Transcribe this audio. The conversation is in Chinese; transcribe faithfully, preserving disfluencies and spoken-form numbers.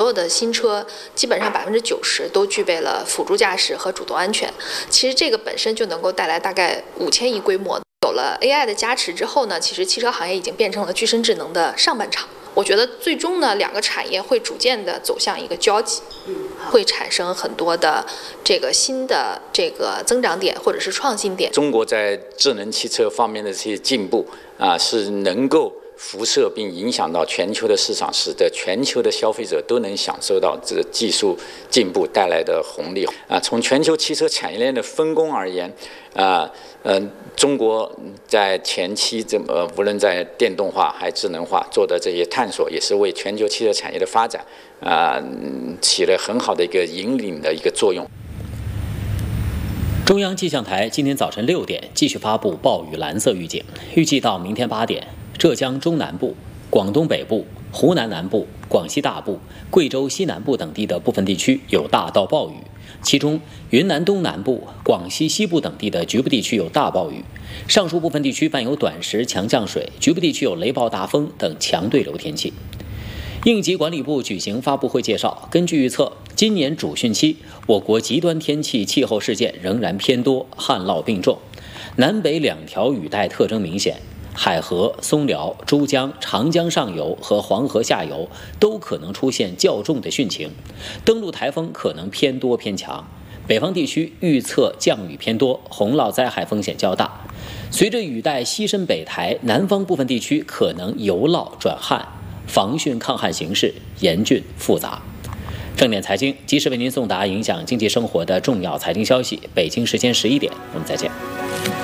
有的新车基本上百分之九十都具备了辅助驾驶和主动安全。其实这个本身就能够带来大概五千亿规模。有了 A I 的加持之后呢，其实汽车行业已经变成了具身智能的上半场。我觉得最终呢，两个产业会逐渐的走向一个交集，会产生很多的这个新的这个增长点或者是创新点。 中国在智能汽车方面的这些进步啊，是能够辐射并影响到全球的市场，使得全球的消费者都能享受到这技术进步带来的红利啊。从全球汽车产业链的分工而言，啊，嗯、呃，中国在前期这么无论在电动化还智能化做的这些探索，也是为全球汽车产业的发展啊、呃、起了很好的一个引领的一个作用。 中央气象台今天早晨六点继续发布暴雨蓝色预警，预计到明天八点。浙江中南部、广东北部、湖南南部、广西大部、贵州西南部等地的部分地区有大到暴雨，其中云南东南部、广西西部等地的局部地区有大暴雨，上述部分地区伴有短时强降水，局部地区有雷暴大风等强对流天气。应急管理部举行发布会介绍，根据预测，今年主汛期我国极端天气气候事件仍然偏多，旱涝并重，南北两条雨带特征明显。海河、松辽、珠江、长江上游和黄河下游都可能出现较重的汛情，登陆台风可能偏多偏强。北方地区预测降雨偏多，洪涝灾害风险较大。随着雨带西伸北抬，南方部分地区可能由涝转旱，防汛抗旱形势严峻复杂。正点财经及时为您送达影响经济生活的重要财经消息。北京时间十一点，我们再见。